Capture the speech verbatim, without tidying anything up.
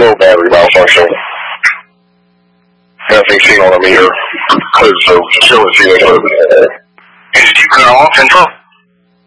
low battery malfunction. Nothing seen on the meter. Closed, so still a zero. Did you cut off and